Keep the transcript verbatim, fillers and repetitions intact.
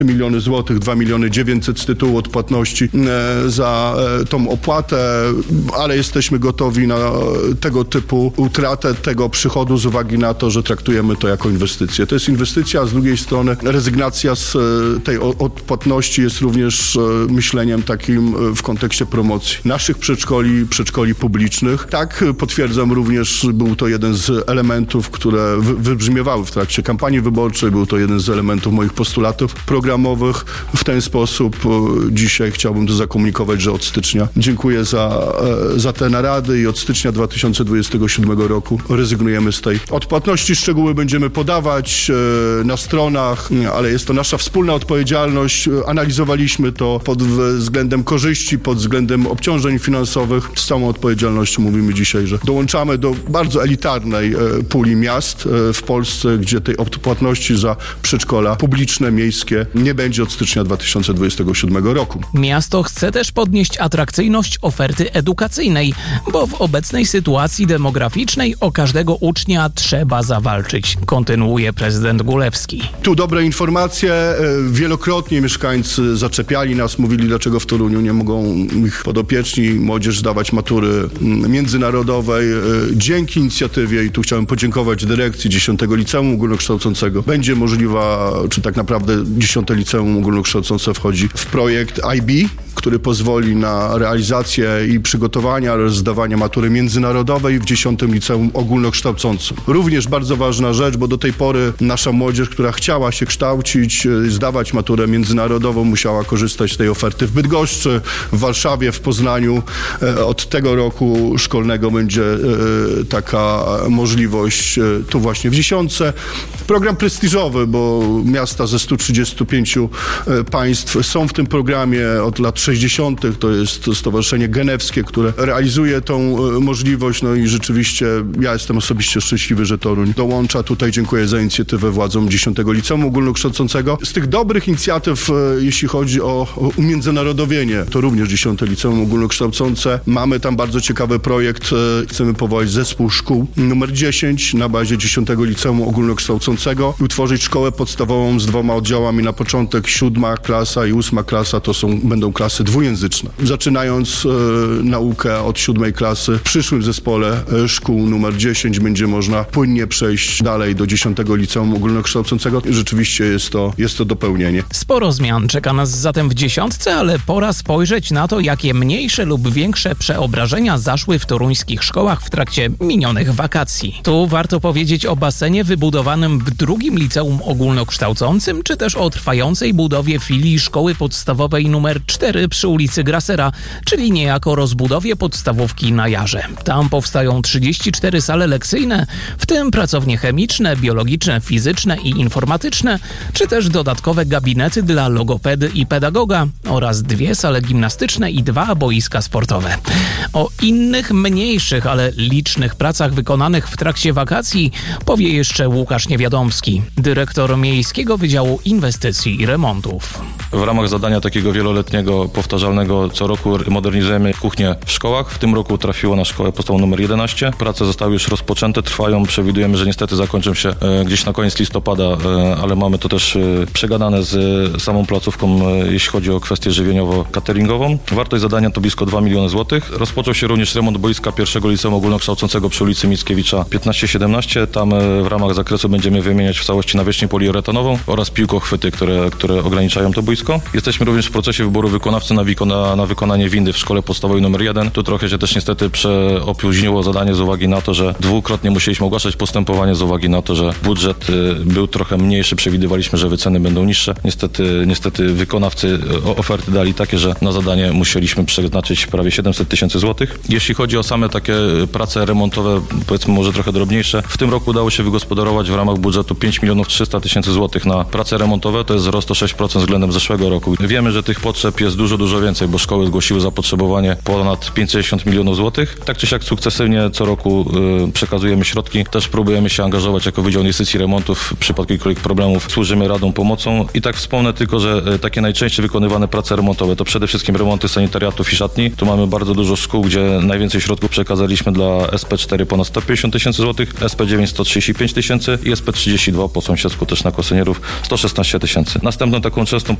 miliony złotych, dwa miliony dziewięćset z tytułu odpłatności e, za e, tą opłatę, ale jesteśmy gotowi na tego typu utratę tego przychodu z uwagi na to, że traktujemy to jako inwestycję. To jest inwestycja, a z drugiej strony rezygnacja z e, tej odpłatności jest również e, myśleniem takim e, w kontekście promocji naszych przedszkoli, przedszkoli publicznych. Tak, potwierdzam również, był to jeden z elementów, które wy, wybrzmiewały w trakcie kampanii wyborczej, był to jeden z elementów moich postulatów programowych. W ten sposób e, dzisiaj chciałbym to zakomunikować, że od stycznia dziękuję za, e, za te narady i od stycznia dwa tysiące dwudziestego siódmego roku rezygnujemy z tej odpłatności. Szczegóły będziemy podawać e, na stronach, ale jest to nasza wspólna odpowiedzialność. Analizowaliśmy to pod względem korzyści, pod względem obciążeń finansowych. Z całą odpowiedzialnością mówimy dzisiaj, że dołączamy do bardzo elitarnej e, puli miast e, w Polsce, gdzie tej odpłatności za przedszkola publiczne, miejskie nie będzie od stycznia dwa tysiące dwudziestego siódmego roku. Miasto chce też podnieść atrakcyjność oferty edukacyjnej, bo w obecnej sytuacji demograficznej o każdego ucznia trzeba zawalczyć, kontynuuje prezydent Gulewski. Tu dobre informacje. Wielokrotnie mieszkańcy zaczepiali nas, mówili, dlaczego w Toruniu nie mogą ich podopieczni, młodzież zdawać matury międzynarodowej. Dzięki inicjatywie, i tu chciałem podziękować dyrekcji dziesiątego Liceum Ogólnokształcącego, będzie możliwa, czy tak naprawdę dziesiąte Liceum Ogólnokształcące wchodzi w projekt I B, który pozwoli na realizację i przygotowania oraz zdawania matury międzynarodowej w dziesiątym Liceum Ogólnokształcącym. Również bardzo ważna rzecz, bo do tej pory nasza młodzież, która chciała się kształcić, zdawać maturę międzynarodową, musiała korzystać z tej oferty w Bydgoszczy, w Warszawie, w Poznaniu. Od tego roku szkolnego będzie taka możliwość tu właśnie w dziesiątce. Program prestiżowy, bo miasta ze stu trzydziestu pięciu państw są w tym programie od lat sześćdziesiątych. To jest Stowarzyszenie Genewskie, które realizuje tą możliwość. No i rzeczywiście ja jestem osobiście szczęśliwy, że Toruń dołącza. Tutaj dziękuję za inicjatywę władzom dziesiątego Liceum Ogólnokształcącego. Z tych dobrych inicjatyw, jeśli chodzi o umiędzynarodowienie, to również dziesiąte Liceum Ogólnokształcące. Mamy tam bardzo ciekawy projekt. Chcemy powołać zespół szkół numer dziesięć na bazie dziesiątego Liceum Ogólnokształcącego i utworzyć szkołę podstawową z dwoma oddziałami na początek. Siódma klasa i ósma klasa to są, będą klasy dwujęzyczne. Zaczynając e, naukę od siódmej klasy, w przyszłym zespole e, szkół numer dziesięć będzie można płynnie przejść dalej do dziesiątego Liceum Ogólnokształcącego. Rzeczywiście jest to, jest to dopełnienie. Sporo zmian czeka nas zatem w dziesiątce, ale pora spojrzeć na to, jakie mniejsze lub większe przeobrażenia zaszły w toruńskich szkołach w trakcie minionych wakacji. Tu warto powiedzieć o basenie wybudowanym w drugim Liceum Ogólnokształcącym, czy też o trwającej budowie filii szkoły podstawowej numer cztery przy ulicy Grasera, czyli niejako rozbudowie podstawówki na Jarze. Tam powstają trzydzieści cztery sale lekcyjne, w tym pracownie chemiczne, biologiczne, fizyczne i informatyczne, czy też dodatkowe gabinety dla logopedy i pedagoga oraz dwie sale gimnastyczne i dwa boiska sportowe. O innych, mniejszych, ale licznych pracach wykonanych w trakcie wakacji powie jeszcze Łukasz Niewiadomski, dyrektor Miejskiego Wydziału Inwestycji i Remontów. W ramach zadania takiego wieloletniego, powtarzalnego, co roku modernizujemy kuchnię w szkołach. W tym roku trafiło na szkołę podstawową numer jedenaście. Prace zostały już rozpoczęte, trwają. Przewidujemy, że niestety zakończą się e, gdzieś na koniec listopada, e, ale mamy to też e, przegadane z e, samą placówką, e, jeśli chodzi o kwestię żywieniowo-cateringową. Wartość zadania to blisko dwa miliony złotych. Rozpoczął się również remont boiska pierwszego Liceum Ogólnokształcącego przy ulicy Mickiewicza piętnaście siedemnaście. Tam e, w ramach zakresu będziemy wymieniać w całości nawierzchnię poliuretanową oraz piłkochwyty, które, które ograniczają to boisko. Jesteśmy również w procesie wyboru wykonawcy na, wykona, na wykonanie windy w szkole podstawowej numer jeden. Tu trochę się też niestety przeopóźniło zadanie z uwagi na to, że dwukrotnie musieliśmy ogłaszać postępowanie z uwagi na to, że budżet był trochę mniejszy, przewidywaliśmy, że wyceny będą niższe. Niestety, niestety wykonawcy oferty dali takie, że na zadanie musieliśmy przeznaczyć prawie siedemset tysięcy złotych. Jeśli chodzi o same takie prace remontowe, powiedzmy może trochę drobniejsze, w tym roku udało się wygospodarować w ramach budżetu pięć milionów trzysta tysięcy złotych na prace remontowe. To jest wzrost o sześć procent względem zeszłego roku. Wiemy, że tych potrzeb jest dużo dużo, dużo więcej, bo szkoły zgłosiły zapotrzebowanie ponad pięćdziesiąt milionów złotych. Tak czy siak sukcesywnie co roku y, przekazujemy środki. Też próbujemy się angażować jako Wydział Inwestycji i Remontów. W przypadku jakichkolwiek problemów służymy radą, pomocą. I tak wspomnę tylko, że y, takie najczęściej wykonywane prace remontowe to przede wszystkim remonty sanitariatów i szatni. Tu mamy bardzo dużo szkół, gdzie najwięcej środków przekazaliśmy dla S P cztery ponad sto pięćdziesiąt tysięcy złotych, S P dziewięć sto trzydzieści pięć tysięcy i S P trzydzieści dwa po sąsiedzku też na Kosynierów sto szesnaście tysięcy. Następną taką częstą